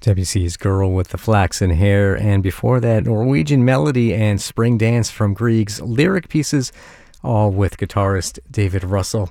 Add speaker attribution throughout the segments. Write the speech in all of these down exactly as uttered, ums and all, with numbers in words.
Speaker 1: Debussy's Girl with the Flaxen Hair, and before that, Norwegian Melody and Spring Dance from Grieg's lyric pieces, all with guitarist David Russell.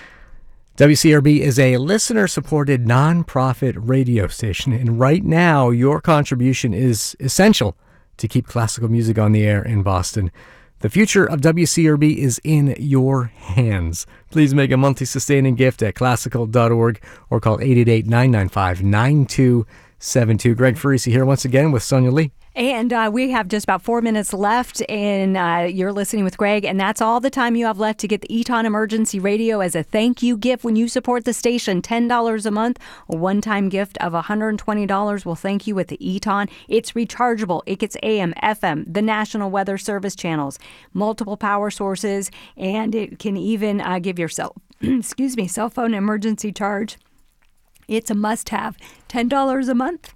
Speaker 1: W C R B is a listener-supported nonprofit radio station, and right now, your contribution is essential to keep classical music on the air in Boston. The future of W C R B is in your hands. Please make a monthly sustaining gift at classical dot org or call eight eight eight, nine nine five, nine two seven two. Greg Farisi here once again with Sonia Lee.
Speaker 2: And uh, we have just about four minutes left, and uh, you're listening with Greg, and that's all the time you have left to get the Eton Emergency Radio as a thank you gift when you support the station. ten dollars a month, a one-time gift of one hundred twenty dollars will thank you with the Eton. It's rechargeable. It gets A M, F M, the National Weather Service channels, multiple power sources, and it can even uh, give your cell, excuse me, cell phone emergency charge. It's a must-have. ten dollars a month.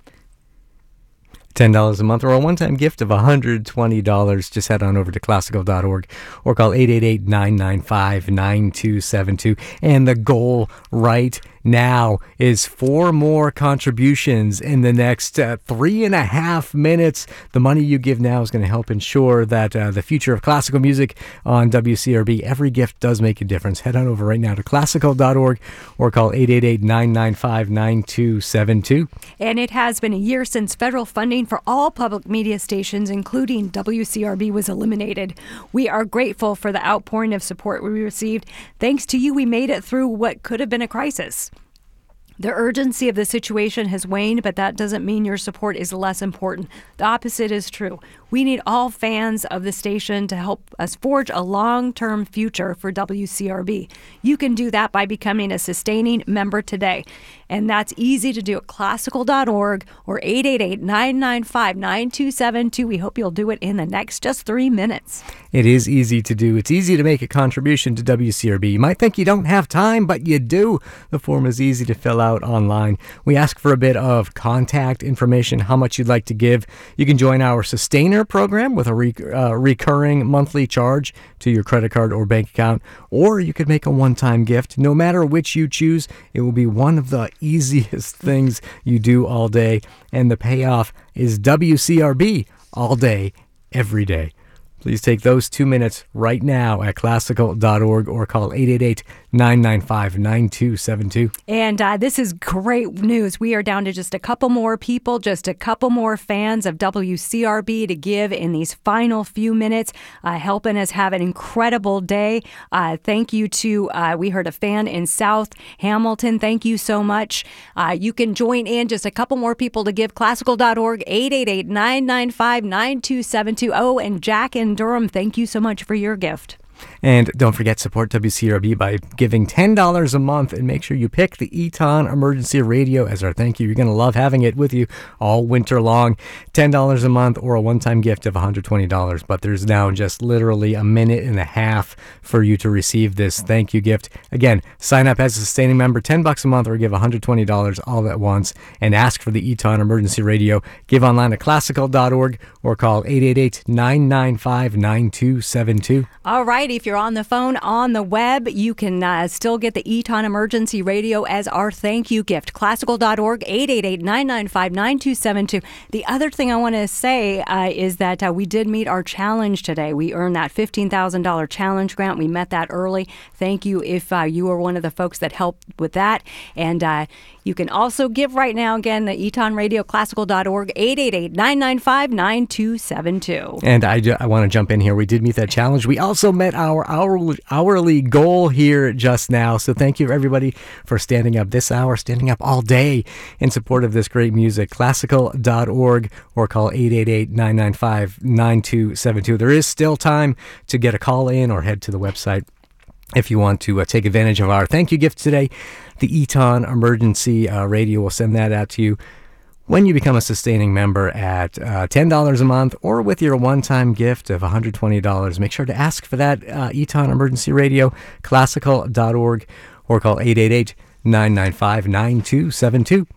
Speaker 1: ten dollars a month or a one-time gift of one hundred twenty dollars. Just head on over to classical dot org or call eight eight eight, nine nine five, nine two seven two. And the goal right now is four more contributions in the next uh, three and a half minutes. The money you give now is going to help ensure that uh, the future of classical music on W C R B, every gift does make a difference. Head on over right now to classical dot org or call eight eight eight, nine nine five, nine two seven two.
Speaker 2: And it has been a year since federal funding for all public media stations, including W C R B, was eliminated. We are grateful for the outpouring of support we received. Thanks to you, we made it through what could have been a crisis. The urgency of the situation has waned, but that doesn't mean your support is less important. The opposite is true. We need all fans of the station to help us forge a long-term future for W C R B. You can do that by becoming a sustaining member today. And that's easy to do at classical dot org or eight eight eight, nine nine five, nine two seven two. We hope you'll do it in the next just three minutes.
Speaker 1: It is easy to do. It's easy to make a contribution to W C R B. You might think you don't have time, but you do. The form is easy to fill out online. We ask for a bit of contact information, how much you'd like to give. You can join our Sustainer program with a re- uh, recurring monthly charge to your credit card or bank account, or you could make a one-time gift. No matter which you choose, it will be one of the easiest things you do all day, and the payoff is W C R B all day, every day. Please take those two minutes right now at classical dot org or call eight eight eight, nine nine five, nine two seven two.
Speaker 2: And uh, this is great news. We are down to just a couple more people, just a couple more fans of W C R B to give in these final few minutes, uh, helping us have an incredible day. Uh, thank you to, uh, we heard a fan in South Hamilton. Thank you so much. Uh, you can join in, just a couple more people to give. classical dot org, eight eight eight, nine nine five, nine two seven two. Oh, and Jack in Durham, thank you so much for your gift.
Speaker 1: And don't forget, support W C R B by giving ten dollars a month, and make sure you pick the Eton Emergency Radio as our thank you. You're going to love having it with you all winter long. ten dollars a month or a one-time gift of one hundred twenty dollars. But there's now just literally a minute and a half for you to receive this thank you gift. Again, sign up as a sustaining member, ten bucks a month, or give one hundred twenty dollars all at once, and ask for the Eton Emergency Radio. Give online at classical dot org or call eight eight eight, nine nine five, nine two seven two.
Speaker 2: All right. If you're on the phone, on the web, you can uh, still get the Eton Emergency Radio as our thank you gift. classical dot org, eight eight eight, nine nine five, nine two seven two. The other thing I want to say uh, is that uh, we did meet our challenge today. We earned that fifteen thousand dollars challenge grant. We met that early. Thank you if uh, you were one of the folks that helped with that. And uh, you can also give right now, again, the Eton Radio, classical dot org, eight eight eight, nine nine five, nine two seven two.
Speaker 1: And I, I want to jump in here. We did meet that challenge. We also met our hourly, hourly goal here just now. So thank you, everybody, for standing up this hour, standing up all day in support of this great music. classical dot org or call eight eight eight, nine nine five, nine two seven two. There is still time to get a call in or head to the website if you want to uh, take advantage of our thank you gift today. The Eton Emergency uh, Radio will send that out to you when you become a sustaining member at uh, ten dollars a month or with your one-time gift of one hundred twenty dollars. Make sure to ask for that uh, Eton Emergency Radio, classical dot org, or call eight eight eight, nine nine five, nine two seven two.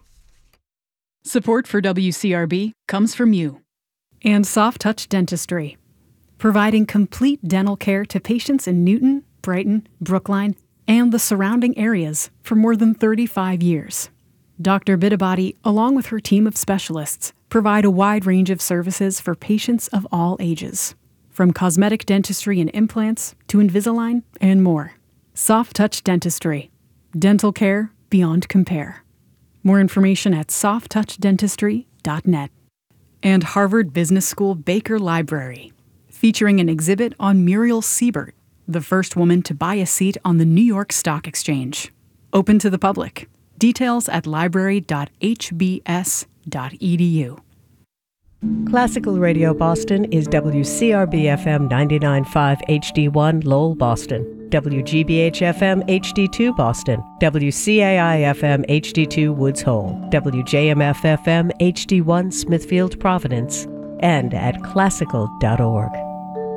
Speaker 3: Support for W C R B comes from you and Soft Touch Dentistry, providing complete dental care to patients in Newton, Brighton, Brookline, and the surrounding areas for more than thirty-five years. Doctor Bidabadi, along with her team of specialists, provide a wide range of services for patients of all ages, from cosmetic dentistry and implants to Invisalign and more. Soft Touch Dentistry. Dental care beyond compare. More information at soft touch dentistry dot net. And Harvard Business School Baker Library, featuring an exhibit on Muriel Siebert, the first woman to buy a seat on the New York Stock Exchange. Open to the public. Details at library dot h b s dot e d u.
Speaker 4: Classical Radio Boston is W C R B F M ninety-nine point five H D one Lowell, Boston, W G B H F M H D two Boston, W C A I F M H D two Woods Hole, W J M F F M H D one Smithfield, Providence, and at classical dot org.